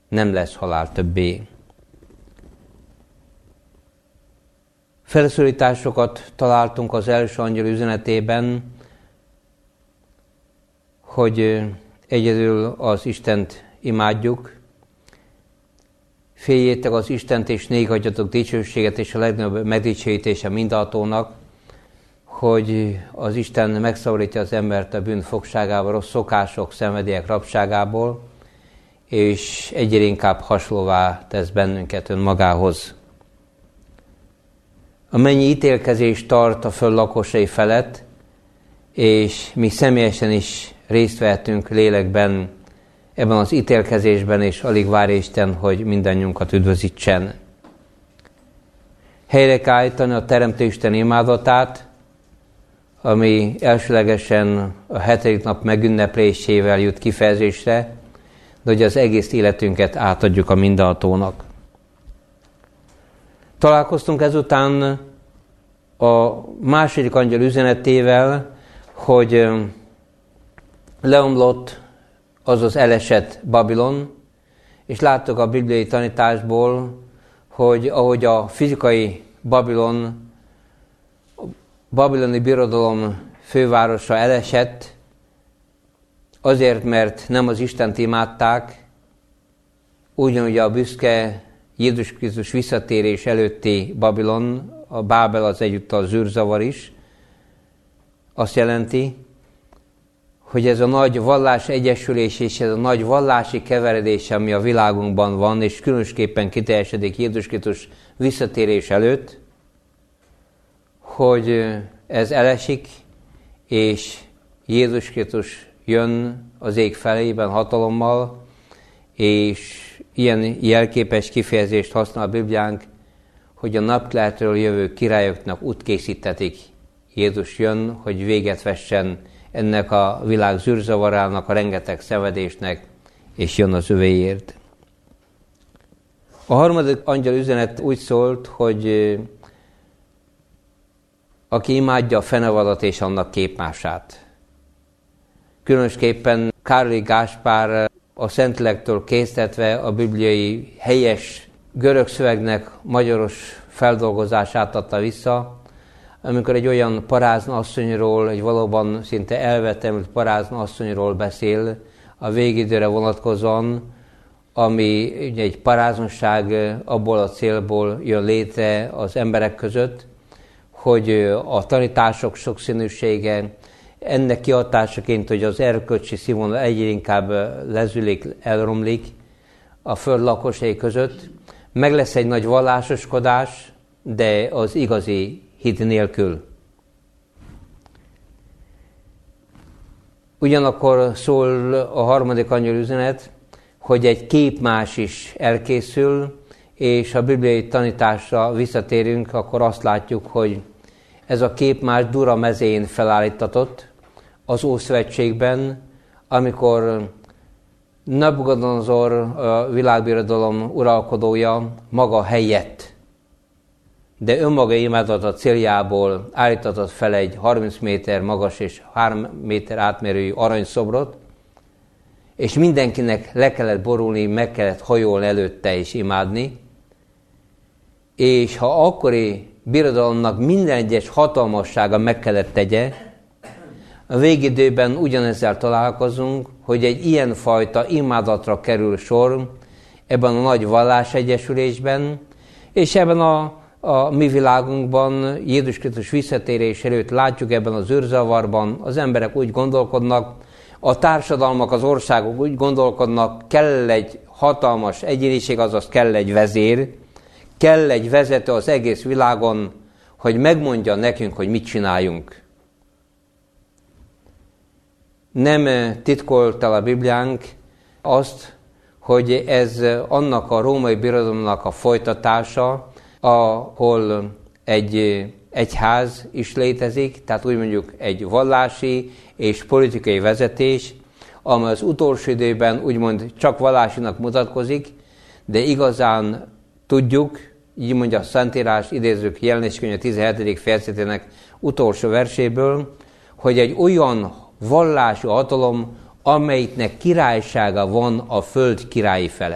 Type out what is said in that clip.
nem lesz halál többé. Felszólításokat találtunk az első angyal üzenetében, hogy egyedül az Istent imádjuk, féljétek az Istent, és nék adjatok dicsőséget, és a legnagyobb megdicsőítése mindhatónak, hogy az Isten megszabadítja az embert a bűn fogságából, rossz szokások, szenvedélyek rabságából, és egyre inkább hasonlóvá tesz bennünket önmagához. A mennyi ítélkezés tart a föld lakosai felett, és mi személyesen is részt vehetünk lélekben ebben az ítélkezésben, és alig vár Isten, hogy mindannyiunkat üdvözítsen. Helyre kell állítani a Teremtő Isten imádatát, ami elsőlegesen a 7. nap megünneplésével jut kifejezésre, de hogy az egész életünket átadjuk a Mindenhatónak. Találkoztunk ezután a második angyal üzenetével, hogy leomlott az elesett Babilon, és láttuk a bibliai tanításból, hogy ahogy a fizikai babiloni birodalom fővárosa elesett, azért, mert nem az Istent imádták, ugyanúgy a büszke Jézus Krisztus visszatérés előtti Babilon, a Bábel az egyúttal a zűrzavar is, azt jelenti, hogy ez a nagy vallás egyesülés és ez a nagy vallási keveredés, ami a világunkban van, és különösképpen kiteljesedik Jézus Krisztus visszatérés előtt, hogy ez elesik, és Jézus Krisztus jön az ég felében hatalommal, és ilyen jelképes kifejezést használ a Bibliánk, hogy a napkeletről jövő királyoknak útkészítetik. Jézus jön, hogy véget vessen ennek a világ zűrzavarának, a rengeteg szenvedésnek, és jön az övéért. A harmadik angyal üzenet úgy szólt, hogy aki imádja a fenevadat és annak képmását. Különösképpen Károli Gáspár a Szentlélekktől késztetve a bibliai helyes görög szövegnek magyaros feldolgozását adta vissza, amikor egy olyan parázna asszonyról, egy valóban szinte elvetemült parázna asszonyról beszél a végidőre vonatkozóan, ami egy paráznosság abból a célból jön létre az emberek között, hogy a tanítások sokszínűsége, ennek kihatásaként, hogy az erkölcsi színvonal egyre inkább lezülik, elromlik a föld lakosai között, meg lesz egy nagy vallásoskodás, de az igazi hit nélkül. Ugyanakkor szól a harmadik angyal üzenet, hogy egy képmás is elkészül, és ha a bibliai tanításra visszatérünk, akkor azt látjuk, hogy ez a képmás Dura mezén felállítatott az Ószövetségben, amikor Nabukadnezar, a világbirodalom uralkodója maga helyett, de önmaga imádata céljából állítatott fel egy 30 méter magas és 3 méter átmérőjű aranyszobrot, és mindenkinek le kellett borulni, meg kellett hajolni előtte és imádni, és ha akkori birodalomnak minden egyes hatalmassága meg kellett tegye, a végidőben ugyanezzel találkozunk, hogy egy ilyenfajta imádatra kerül sor ebben a nagy vallásegyesülésben, és ebben a mi világunkban, Jézus Krisztus visszatérés előtt látjuk ebben az űrzavarban, az emberek úgy gondolkodnak, a társadalmak, az országok úgy gondolkodnak, kell egy hatalmas egyéniség, azaz kell egy vezér, kell egy vezető az egész világon, hogy megmondja nekünk, hogy mit csináljunk. Nem titkolt el a Bibliánk azt, hogy ez annak a római birodalomnak a folytatása, ahol egy egyház is létezik, tehát úgy mondjuk egy vallási és politikai vezetés, amely az utolsó időben úgymond csak vallásinak mutatkozik, de igazán tudjuk, így mondja a Szentírás, idézzük Jelenés könyve 17. fejezetének utolsó verséből, hogy egy olyan vallási hatalom, amelyiknek királysága van a föld királyi felett.